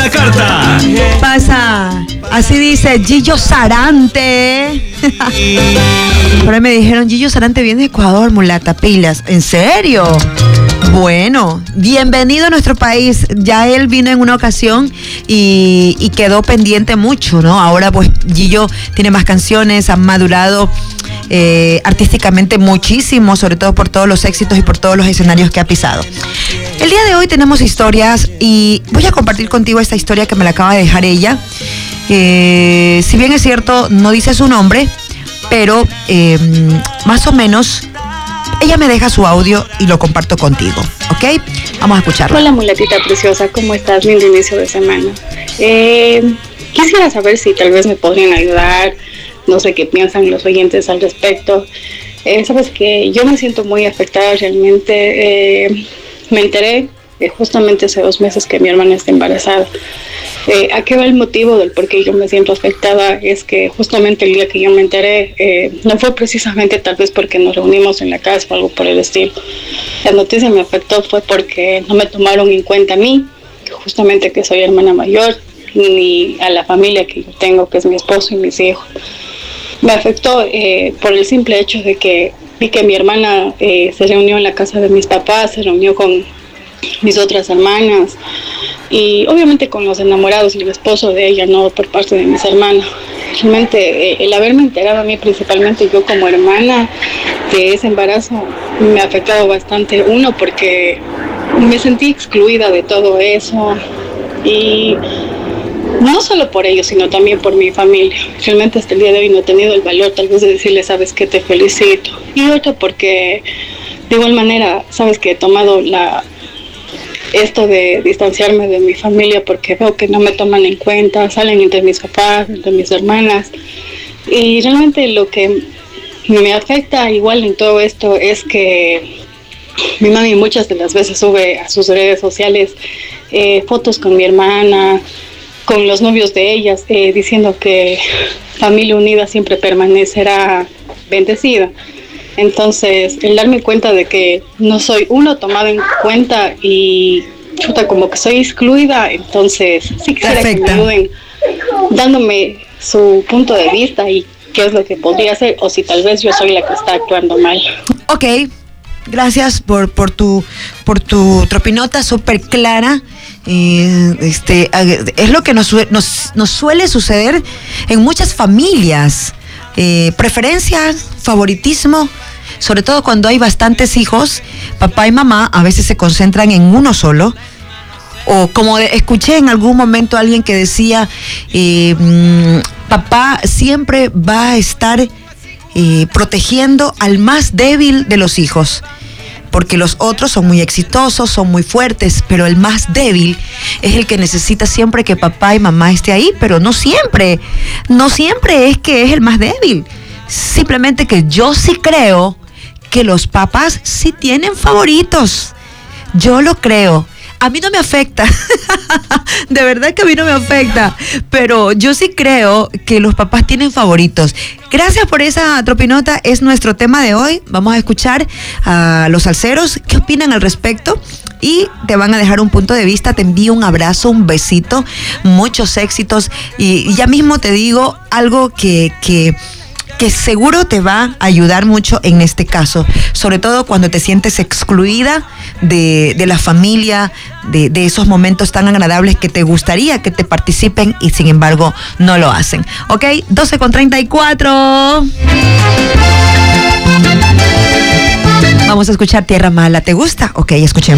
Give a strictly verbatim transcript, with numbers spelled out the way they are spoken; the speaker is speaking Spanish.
la carta. Pasa, así dice Gillo Sarante. Por ahí me dijeron, Gillo Sarante viene de Ecuador, mulata, pilas. ¿En serio? Bueno, bienvenido a nuestro país. Ya él vino en una ocasión y, y quedó pendiente mucho, ¿no? Ahora pues Gillo tiene más canciones, ha madurado eh, artísticamente muchísimo, sobre todo por todos los éxitos y por todos los escenarios que ha pisado. El día de hoy tenemos historias y voy a compartir contigo esta historia que me la acaba de dejar ella. Eh, si bien es cierto, no dice su nombre, pero eh, más o menos ella me deja su audio y lo comparto contigo, ¿ok? Vamos a escucharlo. Hola, mulatita preciosa, ¿cómo estás? Lindo inicio de semana. Eh, quisiera saber si tal vez me podrían ayudar, no sé qué piensan los oyentes al respecto. Eh, sabes que yo me siento muy afectada realmente. Eh, me enteré eh, justamente hace dos meses que mi hermana está embarazada. Eh, ¿A qué va el motivo del por qué yo me siento afectada? Es que justamente el día que yo me enteré, eh, no fue precisamente tal vez porque nos reunimos en la casa o algo por el estilo. La noticia me afectó fue porque no me tomaron en cuenta a mí, justamente que soy hermana mayor, ni a la familia que yo tengo, que es mi esposo y mis hijos. Me afectó eh, por el simple hecho de que vi que mi hermana eh, se reunió en la casa de mis papás, se reunió con mis otras hermanas y obviamente con los enamorados y el esposo de ella, no por parte de mis hermanas. Realmente eh, el haberme enterado a mí, principalmente yo como hermana, de ese embarazo me ha afectado bastante. Uno, porque me sentí excluida de todo eso y no solo por ellos, sino también por mi familia. Realmente hasta el día de hoy no he tenido el valor tal vez de decirle, sabes que te felicito. Y otro porque de igual manera, sabes que he tomado la esto de distanciarme de mi familia porque veo que no me toman en cuenta, salen entre mis papás, entre mis hermanas. Y realmente lo que me afecta igual en todo esto es que mi mami muchas de las veces sube a sus redes sociales eh, fotos con mi hermana, con los novios de ellas, eh, diciendo que familia unida siempre permanecerá bendecida. Entonces, el darme cuenta de que no soy uno tomada en cuenta y chuta, como que soy excluida, entonces sí quisiera Perfecta. que me ayuden dándome su punto de vista y qué es lo que podría hacer, o si tal vez yo soy la que está actuando mal. Ok, gracias por, por tu por tu tropinota súper clara. Eh, este, es lo que nos, nos, nos suele suceder en muchas familias. Eh, preferencias, favoritismo, sobre todo cuando hay bastantes hijos, papá y mamá a veces se concentran en uno solo. O como de, escuché en algún momento a alguien que decía, eh, mmm, papá siempre va a estar eh, protegiendo al más débil de los hijos, porque los otros son muy exitosos, son muy fuertes, pero el más débil es el que necesita siempre que papá y mamá esté ahí, pero no siempre, no siempre es que es el más débil, simplemente que yo sí creo que los papás sí tienen favoritos, yo lo creo. A mí no me afecta, de verdad que a mí no me afecta, pero yo sí creo que los papás tienen favoritos. Gracias por esa tropinota, es nuestro tema de hoy. Vamos a escuchar a los salseros, qué opinan al respecto y te van a dejar un punto de vista. Te envío un abrazo, un besito, muchos éxitos y ya mismo te digo algo que... que que seguro te va a ayudar mucho en este caso, sobre todo cuando te sientes excluida de, de la familia, de, de esos momentos tan agradables que te gustaría que te participen y sin embargo no lo hacen. ¿Ok? doce con treinta y cuatro. Vamos a escuchar Tierra Mala. ¿Te gusta? Ok, escuchemos.